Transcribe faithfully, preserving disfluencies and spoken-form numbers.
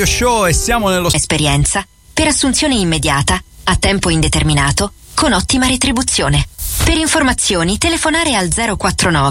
Show e siamo nello esperienza per assunzione immediata, a tempo indeterminato, con ottima retribuzione. Per informazioni telefonare al zero quattro nove